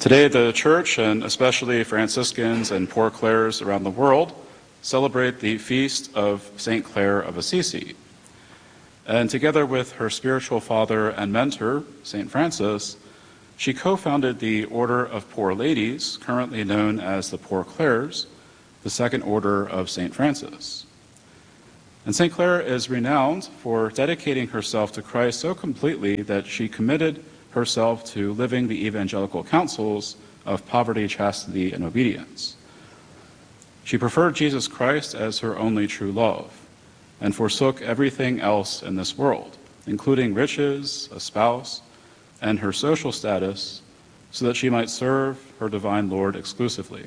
Today, the Church, and especially Franciscans and Poor Clares around the world, celebrate the feast of St. Clare of Assisi. And together with her spiritual father and mentor, St. Francis, she co-founded the Order of Poor Ladies, currently known as the Poor Clares, the second order of St. Francis. And St. Clare is renowned for dedicating herself to Christ so completely that she committed herself to living the evangelical counsels of poverty, chastity, and obedience. She preferred Jesus Christ as her only true love and forsook everything else in this world, including riches, a spouse, and her social status, so that she might serve her divine Lord exclusively.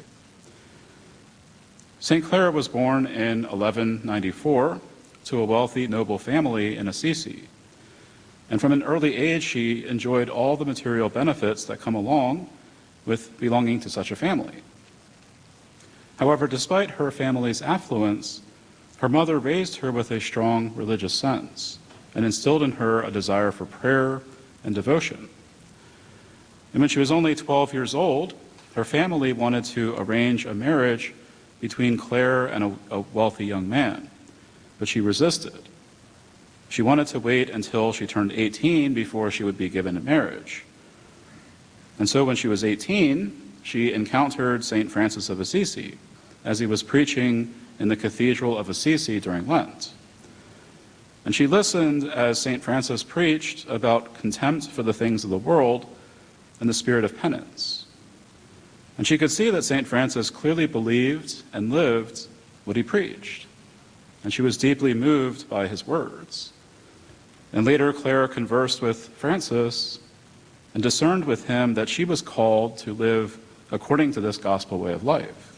St. Clare was born in 1194 to a wealthy noble family in Assisi. And from an early age, she enjoyed all the material benefits that come along with belonging to such a family. However, despite her family's affluence, her mother raised her with a strong religious sense and instilled in her a desire for prayer and devotion. And when she was only 12 years old, her family wanted to arrange a marriage between Clare and a wealthy young man, but she resisted. She wanted to wait until she turned 18 before she would be given in marriage. And so when she was 18, she encountered St. Francis of Assisi as he was preaching in the Cathedral of Assisi during Lent. And she listened as St. Francis preached about contempt for the things of the world and the spirit of penance. And she could see that St. Francis clearly believed and lived what he preached. And she was deeply moved by his words. And later, Clare conversed with Francis and discerned with him that she was called to live according to this gospel way of life.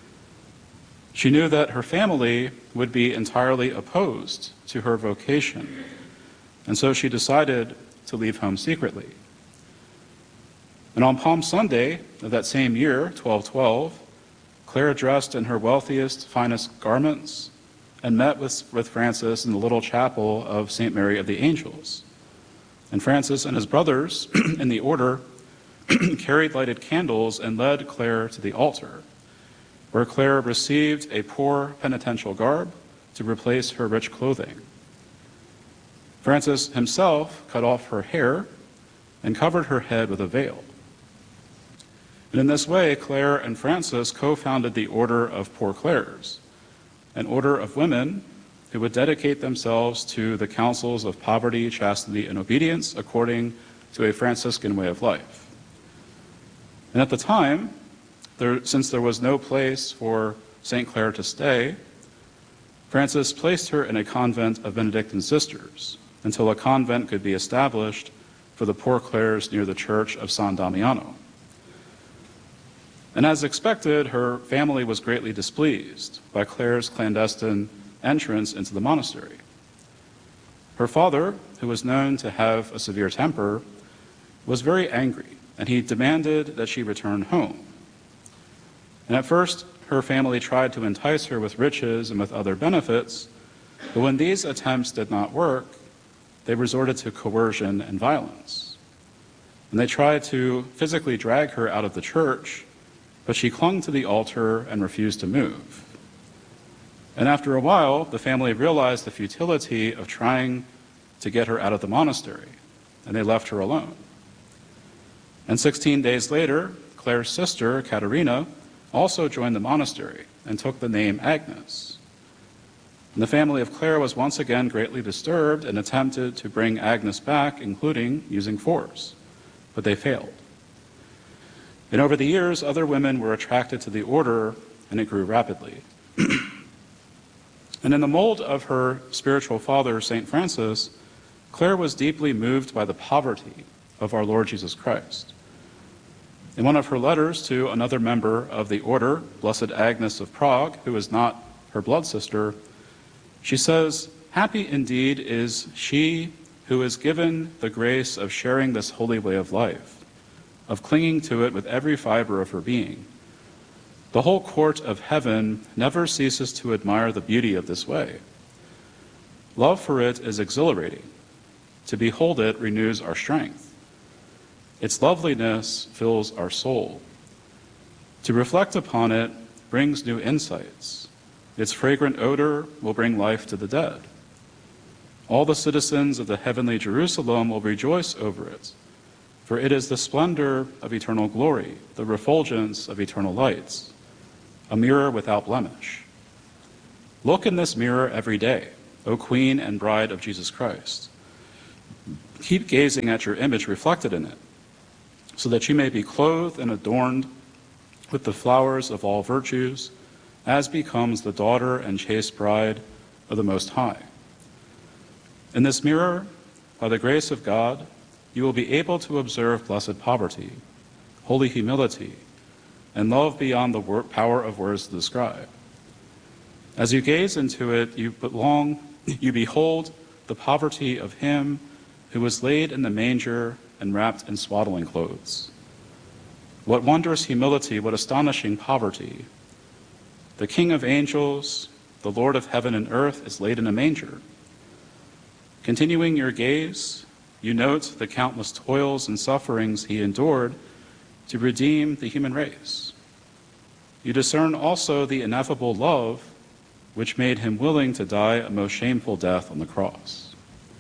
She knew that her family would be entirely opposed to her vocation, and so she decided to leave home secretly. And on Palm Sunday of that same year, 1212, Clare dressed in her wealthiest, finest garments and met with Francis in the little chapel of St. Mary of the Angels. And Francis and his brothers in the order carried lighted candles and led Clare to the altar, where Clare received a poor penitential garb to replace her rich clothing. Francis himself cut off her hair and covered her head with a veil. And in this way, Clare and Francis co-founded the Order of Poor Clares, an order of women who would dedicate themselves to the counsels of poverty, chastity, and obedience according to a Franciscan way of life. And at the time, since there was no place for St. Clare to stay, Francis placed her in a convent of Benedictine sisters until a convent could be established for the Poor Clares near the church of San Damiano. And as expected, her family was greatly displeased by Clare's clandestine entrance into the monastery. Her father, who was known to have a severe temper, was very angry, and he demanded that she return home. And at first, her family tried to entice her with riches and with other benefits, but when these attempts did not work, they resorted to coercion and violence. And they tried to physically drag her out of the church, but she clung to the altar and refused to move. And after a while, the family realized the futility of trying to get her out of the monastery, and they left her alone. And 16 days later, Clare's sister, Caterina, also joined the monastery and took the name Agnes. And the family of Clare was once again greatly disturbed and attempted to bring Agnes back, including using force, but they failed. And over the years, other women were attracted to the order, and it grew rapidly. And in the mold of her spiritual father, St. Francis, Clare was deeply moved by the poverty of our Lord Jesus Christ. In one of her letters to another member of the order, Blessed Agnes of Prague, who is not her blood sister, she says, "Happy indeed is she who is given the grace of sharing this holy way of life, of clinging to it with every fiber of her being. The whole court of heaven never ceases to admire the beauty of this way. Love for it is exhilarating. To behold it renews our strength. Its loveliness fills our soul. To reflect upon it brings new insights. Its fragrant odor will bring life to the dead. All the citizens of the heavenly Jerusalem will rejoice over it, for it is the splendor of eternal glory, the refulgence of eternal lights, a mirror without blemish. Look in this mirror every day, O Queen and Bride of Jesus Christ. Keep gazing at your image reflected in it, so that you may be clothed and adorned with the flowers of all virtues, as becomes the daughter and chaste bride of the Most High. In this mirror, by the grace of God, you will be able to observe blessed poverty, holy humility, and love beyond the power of words to describe. As you gaze into it, you behold the poverty of him who was laid in the manger and wrapped in swaddling clothes. What wondrous humility, what astonishing poverty. The King of angels, the Lord of heaven and earth, is laid in a manger. Continuing your gaze, you note the countless toils and sufferings he endured to redeem the human race. You discern also the ineffable love which made him willing to die a most shameful death on the cross.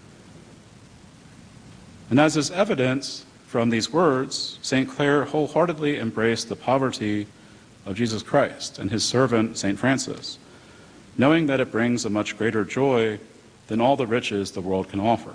And as is evident from these words, St. Clare wholeheartedly embraced the poverty of Jesus Christ and his servant, St. Francis, knowing that it brings a much greater joy than all the riches the world can offer.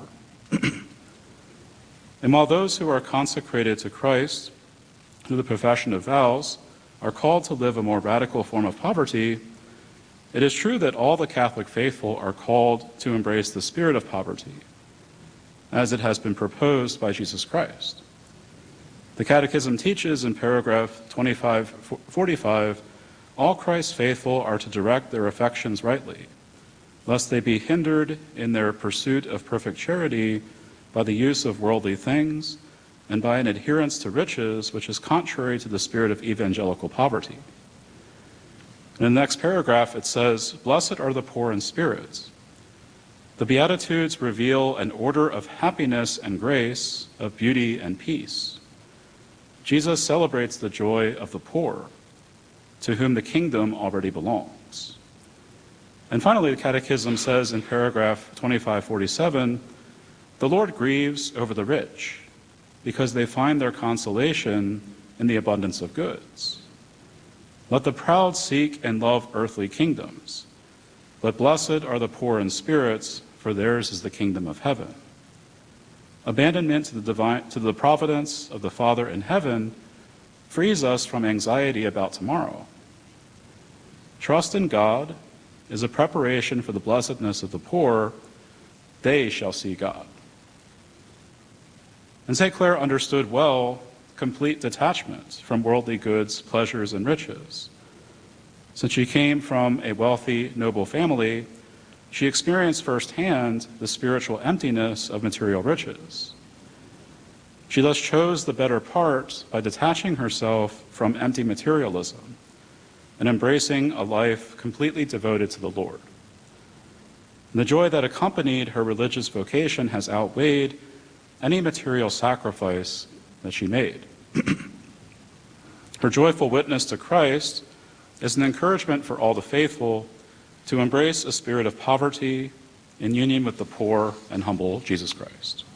And while those who are consecrated to Christ through the profession of vows are called to live a more radical form of poverty, it is true that all the Catholic faithful are called to embrace the spirit of poverty, as it has been proposed by Jesus Christ. The Catechism teaches in paragraph 2545, all Christ's faithful are to direct their affections rightly, lest they be hindered in their pursuit of perfect charity by the use of worldly things and by an adherence to riches which is contrary to the spirit of evangelical poverty. In the next paragraph it says, "Blessed are the poor in spirit." The Beatitudes reveal an order of happiness and grace, of beauty and peace. Jesus celebrates the joy of the poor, to whom the kingdom already belongs. And finally, the Catechism says in paragraph 2547, "The Lord grieves over the rich, because they find their consolation in the abundance of goods. Let the proud seek and love earthly kingdoms, but blessed are the poor in spirits, for theirs is the kingdom of heaven." Abandonment to the providence of the Father in heaven frees us from anxiety about tomorrow. Trust in God is a preparation for the blessedness of the poor. They shall see God. And St. Clare understood well complete detachment from worldly goods, pleasures, and riches. Since she came from a wealthy, noble family, she experienced firsthand the spiritual emptiness of material riches. She thus chose the better part by detaching herself from empty materialism and embracing a life completely devoted to the Lord. And the joy that accompanied her religious vocation has outweighed any material sacrifice that she made. Her joyful witness to Christ is an encouragement for all the faithful to embrace a spirit of poverty in union with the poor and humble Jesus Christ.